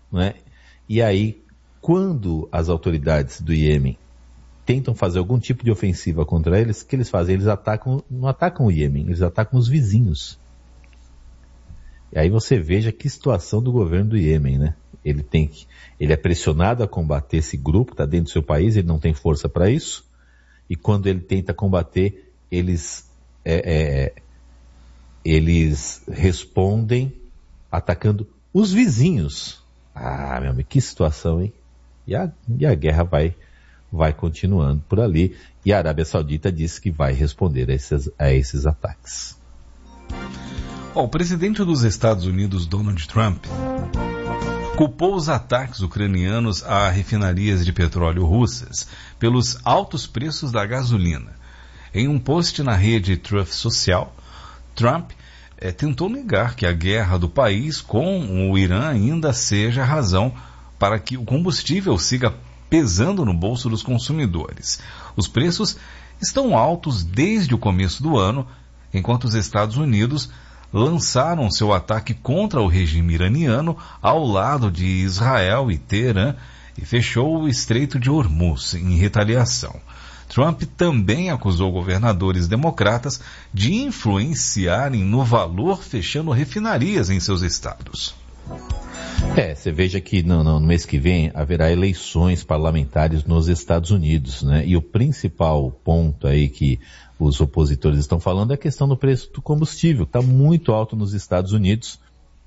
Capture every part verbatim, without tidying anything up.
né? E aí, quando as autoridades do Iêmen tentam fazer algum tipo de ofensiva contra eles, o que eles fazem? Eles atacam, não atacam o Iêmen, eles atacam os vizinhos. E aí você veja que situação do governo do Iêmen, né? Ele tem que, ele é pressionado a combater esse grupo, está dentro do seu país, ele não tem força para isso, e quando ele tenta combater, eles, é, é, eles respondem atacando os vizinhos. Ah, meu amigo, que situação, hein? E a, e a guerra vai, vai continuando por ali, e a Arábia Saudita disse que vai responder a esses, a esses ataques. Oh, o presidente dos Estados Unidos, Donald Trump, culpou os ataques ucranianos a refinarias de petróleo russas pelos altos preços da gasolina. Em um post na rede Truth Social, Trump eh, tentou negar que a guerra do país com o Irã ainda seja a razão para que o combustível siga pesando no bolso dos consumidores. Os preços estão altos desde o começo do ano, enquanto os Estados Unidos lançaram seu ataque contra o regime iraniano ao lado de Israel e Teherã e fechou o Estreito de Hormuz em retaliação. Trump também acusou governadores democratas de influenciarem no valor fechando refinarias em seus estados. É, você veja que no, no mês que vem haverá eleições parlamentares nos Estados Unidos, né? E o principal ponto aí que os opositores estão falando é a questão do preço do combustível, que está muito alto nos Estados Unidos,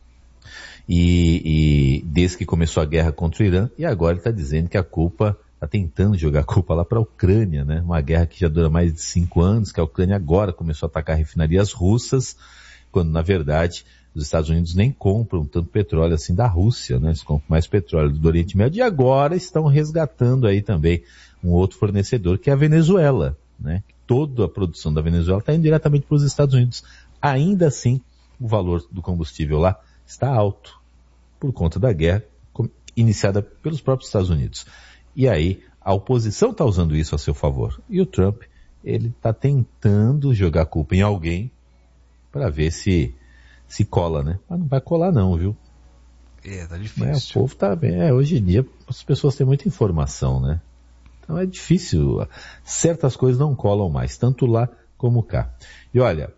e, e desde que começou a guerra contra o Irã, e agora ele está dizendo que a culpa, está tentando jogar a culpa lá para a Ucrânia, né? Uma guerra que já dura mais de cinco anos, que a Ucrânia agora começou a atacar refinarias russas, quando na verdade os Estados Unidos nem compram tanto petróleo assim da Rússia, né? Eles compram mais petróleo do Oriente Médio, e agora estão resgatando aí também um outro fornecedor, que é a Venezuela, né? Toda a produção da Venezuela está indo diretamente para os Estados Unidos. Ainda assim, o valor do combustível lá está alto, por conta da guerra iniciada pelos próprios Estados Unidos. E aí, a oposição está usando isso a seu favor. E o Trump, ele está tentando jogar a culpa em alguém para ver se, se cola, né? Mas não vai colar não, viu? É, tá difícil. É, o povo tá bem. É, hoje em dia, as pessoas têm muita informação, né? Então é difícil, certas coisas não colam mais, tanto lá como cá. E olha,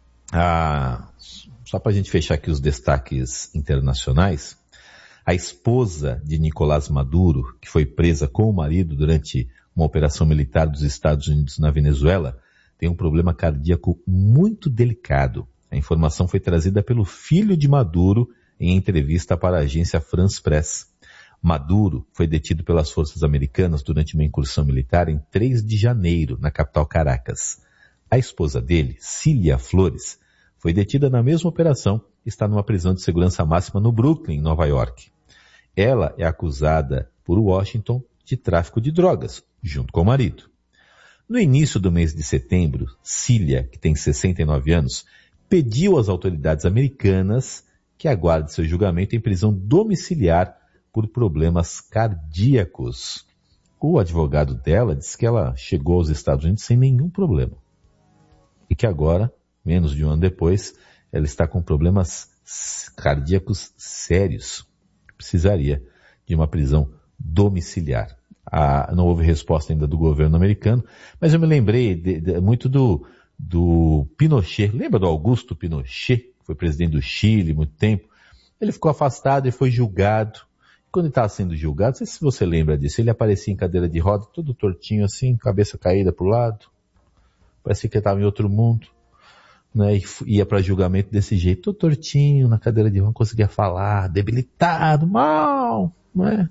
a, só para a gente fechar aqui os destaques internacionais, a esposa de Nicolás Maduro, que foi presa com o marido durante uma operação militar dos Estados Unidos na Venezuela, tem um problema cardíaco muito delicado. A informação foi trazida pelo filho de Maduro em entrevista para a agência France Press. Maduro foi detido pelas forças americanas durante uma incursão militar em três de janeiro, na capital Caracas. A esposa dele, Cília Flores, foi detida na mesma operação e está numa prisão de segurança máxima no Brooklyn, Nova York. Ela é acusada por Washington de tráfico de drogas, junto com o marido. No início do mês de setembro, Cília, que tem sessenta e nove anos, pediu às autoridades americanas que aguarde seu julgamento em prisão domiciliar por problemas cardíacos. O advogado dela disse que ela chegou aos Estados Unidos sem nenhum problema. E que agora, menos de um ano depois, ela está com problemas cardíacos sérios. Precisaria de uma prisão domiciliar. Ah, não houve resposta ainda do governo americano, mas eu me lembrei de, de, muito do, do Pinochet. Lembra do Augusto Pinochet, que foi presidente do Chile há muito tempo? Ele ficou afastado e foi julgado. Quando ele estava sendo julgado, não sei se você lembra disso, ele aparecia em cadeira de roda, todo tortinho assim, cabeça caída para o lado. Parecia que ele estava em outro mundo, né? E ia para julgamento desse jeito, todo tortinho, na cadeira de roda, não conseguia falar, debilitado, mal, né?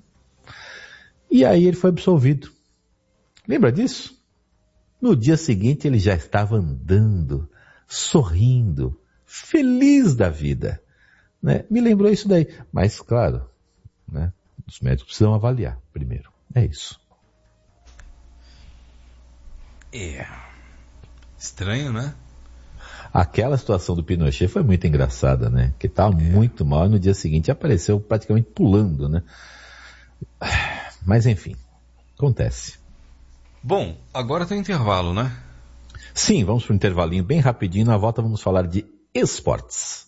E aí ele foi absolvido. Lembra disso? No dia seguinte ele já estava andando, sorrindo, feliz da vida, né? Me lembrou isso daí, mas claro, né? Os médicos precisam avaliar primeiro. É isso. É. Estranho, né? Aquela situação do Pinochet foi muito engraçada, né? Que estava é. muito mal e no dia seguinte apareceu praticamente pulando, né? Mas enfim, acontece. Bom, agora tem intervalo, né? Sim, vamos para um intervalinho bem rapidinho. Na volta vamos falar de esportes.